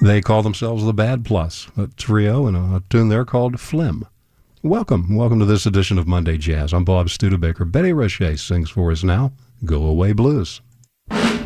They call themselves the Bad Plus, a trio, and a tune there called Phlegm. Welcome to this edition of Monday Jazz. I'm Bob Studebaker. Betty Roche sings for us now, Go Away Blues.